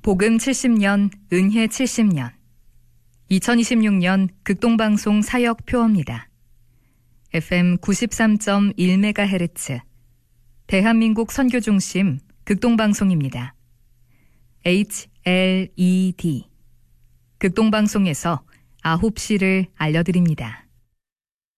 복음 70년, 은혜 70년. 2026년 극동방송 사역 표어입니다. FM 93.1MHz. 대한민국 선교중심 극동방송입니다. HLED. 극동방송에서 9시를 알려드립니다.